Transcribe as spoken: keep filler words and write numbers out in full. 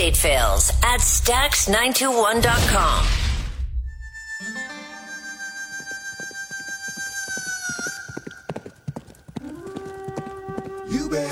estate fails at stax nine two one dot com.